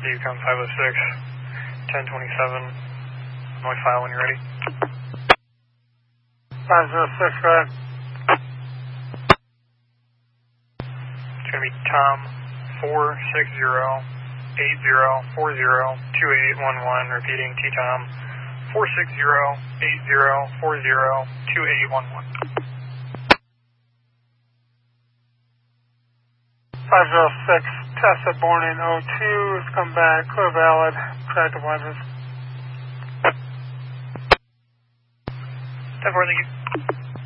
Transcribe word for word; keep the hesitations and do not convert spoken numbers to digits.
Yukon five oh six, ten twenty-seven, noise file when you're ready. five oh six, go ahead. It's going to be Tom four six zero eight zero four zero two eight one one, repeating T-Tom four six zero eight zero four zero two eight one one. five oh six, tested born in oh two, has come back, clear valid, corrective lenses. ten four, thank you.